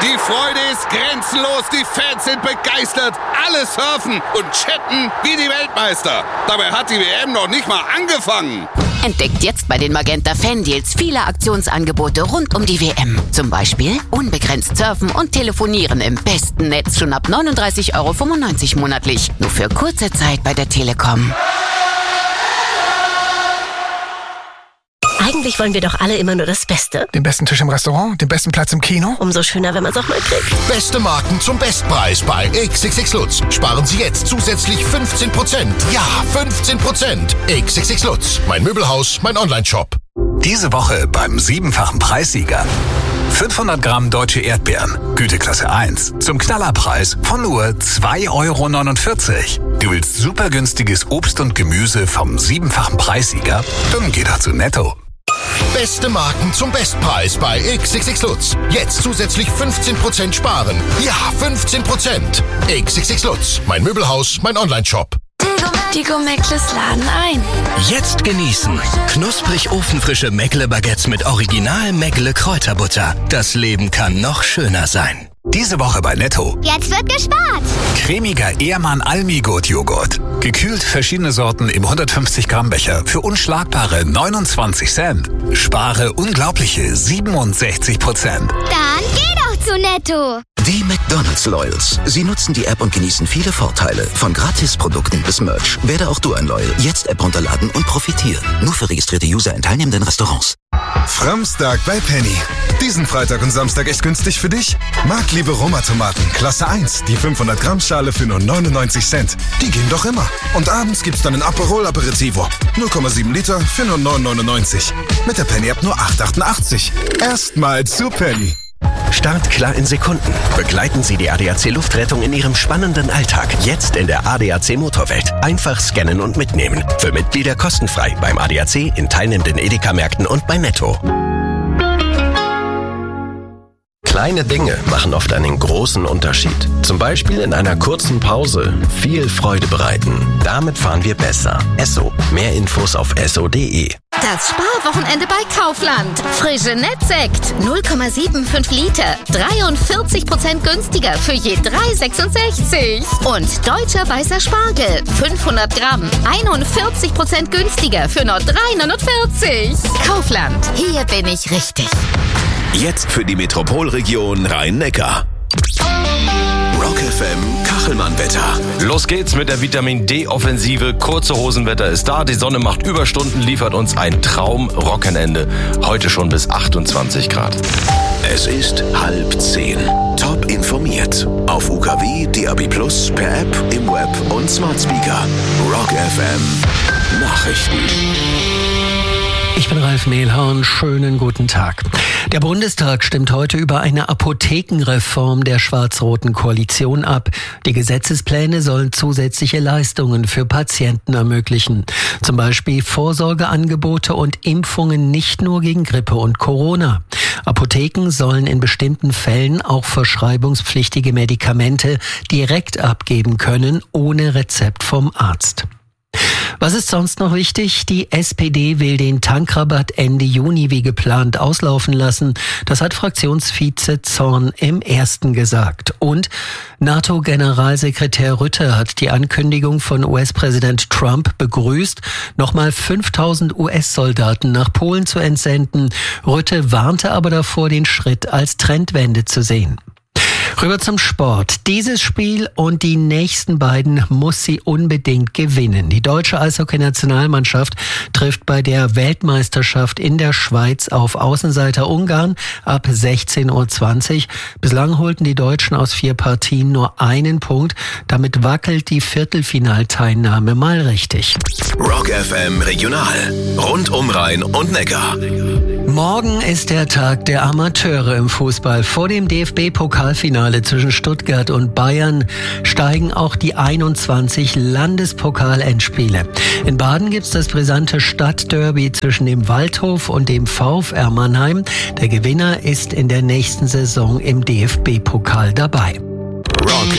Die Freude ist grenzenlos, die Fans sind begeistert, alle surfen und chatten wie die Weltmeister. Dabei hat die WM noch nicht mal angefangen. Entdeckt jetzt bei den Magenta Fan-Deals viele Aktionsangebote rund um die WM. Zum Beispiel unbegrenzt surfen und telefonieren im besten Netz schon ab 39,95 € monatlich. Nur für kurze Zeit bei der Telekom. Eigentlich wollen wir doch alle immer nur das Beste. Den besten Tisch im Restaurant, den besten Platz im Kino. Umso schöner, wenn man es auch mal kriegt. Beste Marken zum Bestpreis bei XXX Lutz. Sparen Sie jetzt zusätzlich 15%. Ja, 15%. XXX Lutz. Mein Möbelhaus, mein Onlineshop. Diese Woche beim 7-fachen Preissieger. 500 Gramm deutsche Erdbeeren, Güteklasse 1, zum Knallerpreis von nur 2,49 €. Du willst super günstiges Obst und Gemüse vom 7-fachen Preissieger? Dann geh doch zu Netto. Beste Marken zum Bestpreis bei XXX Lutz. Jetzt zusätzlich 15% sparen. Ja, 15%. XXX Lutz. Mein Möbelhaus, mein Onlineshop. Die Go-Meckles laden ein. Jetzt genießen. Knusprig ofenfrische Meckle-Baguettes mit Original Meckle-Kräuterbutter. Das Leben kann noch schöner sein. Diese Woche bei Netto. Jetzt wird gespart. Cremiger Ehrmann Almi-Gut-Joghurt. Gekühlt verschiedene Sorten im 150 Gramm Becher für unschlagbare 29 Cent. Spare unglaubliche 67%. Dann geh doch zu Netto. Die McDonald's Loyals. Sie nutzen die App und genießen viele Vorteile. Von Gratisprodukten bis Merch. Werde auch du ein Loyal. Jetzt App runterladen und profitieren. Nur für registrierte User in teilnehmenden Restaurants. Framstag bei Penny. Diesen Freitag und Samstag echt günstig für dich? Marktliebe Roma-Tomaten, Klasse 1. Die 500 Gramm Schale für nur 99 Cent. Die gehen doch immer. Und abends gibt's dann ein Aperol Aperitivo. 0,7 Liter für nur 9,99. Mit der Penny-App nur 8,88. Erstmal zu Penny. Startklar in Sekunden. Begleiten Sie die ADAC Luftrettung in Ihrem spannenden Alltag. Jetzt in der ADAC Motorwelt. Einfach scannen und mitnehmen. Für Mitglieder kostenfrei beim ADAC, in teilnehmenden Edeka-Märkten und bei Netto. Kleine Dinge machen oft einen großen Unterschied. Zum Beispiel in einer kurzen Pause viel Freude bereiten. Damit fahren wir besser. Esso. Mehr Infos auf esso.de. Das Sparwochenende bei Kaufland. Frische Nettsekt. 0,75 Liter. 43% günstiger für je 3,66. Und deutscher weißer Spargel. 500 Gramm. 41% günstiger für nur 3,49. Kaufland. Hier bin ich richtig. Jetzt für die Metropolregion Rhein-Neckar. Rock FM Kachelmann-Wetter. Los geht's mit der Vitamin-D-Offensive. Kurze Hosenwetter ist da. Die Sonne macht Überstunden, liefert uns ein Traum-Wochenende. Heute schon bis 28 Grad. Es ist 9:30. Top informiert. Auf UKW, DAB+, per App, im Web und Smart Speaker. Rock FM Nachrichten. Ich bin Ralf Mehlhorn, schönen guten Tag. Der Bundestag stimmt heute über eine Apothekenreform der schwarz-roten Koalition ab. Die Gesetzespläne sollen zusätzliche Leistungen für Patienten ermöglichen. Zum Beispiel Vorsorgeangebote und Impfungen nicht nur gegen Grippe und Corona. Apotheken sollen in bestimmten Fällen auch verschreibungspflichtige Medikamente direkt abgeben können, ohne Rezept vom Arzt. Was ist sonst noch wichtig? Die SPD will den Tankrabatt Ende Juni wie geplant auslaufen lassen. Das hat Fraktionsvize Zorn im Ersten gesagt. Und NATO-Generalsekretär Rutte hat die Ankündigung von US-Präsident Trump begrüßt, nochmal 5.000 US-Soldaten nach Polen zu entsenden. Rutte warnte aber davor, den Schritt als Trendwende zu sehen. Rüber zum Sport. Dieses Spiel und die nächsten beiden muss sie unbedingt gewinnen. Die deutsche Eishockey-Nationalmannschaft trifft bei der Weltmeisterschaft in der Schweiz auf Außenseiter Ungarn ab 16:20 Uhr. Bislang holten die Deutschen aus 4 Partien nur einen Punkt. Damit wackelt die Viertelfinalteilnahme mal richtig. Rock FM Regional. Rund um Rhein und Neckar. Morgen ist der Tag der Amateure im Fußball. Vor dem DFB-Pokalfinale zwischen Stuttgart und Bayern steigen auch die 21 Landespokal-Endspiele. In Baden gibt's das brisante Stadtderby zwischen dem Waldhof und dem VfR Mannheim. Der Gewinner ist in der nächsten Saison im DFB-Pokal dabei. Rock